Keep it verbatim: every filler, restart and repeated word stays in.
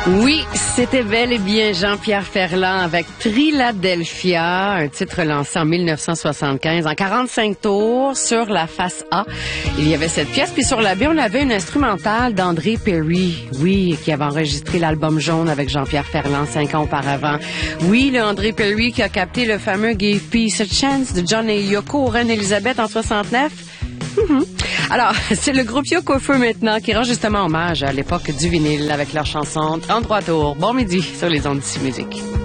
Oui, c'était bel et bien Jean-Pierre Ferland avec Triladelphia, un titre lancé en mille neuf cent soixante-quinze, en quarante-cinq tours sur la face A. Il y avait cette pièce, puis sur la B, on avait une instrumentale d'André Perry, oui, qui avait enregistré l'album Jaune avec Jean-Pierre Ferland cinq ans auparavant. Oui, le André Perry qui a capté le fameux Give Peace a Chance de John et Yoko, Reine-Élisabeth en soixante-neuf. Mm-hmm. Alors, c'est le groupe Yoko Feu maintenant qui rend justement hommage à l'époque du vinyle avec leur chanson trente-trois tours. Bon midi sur les ondes d'ici musique.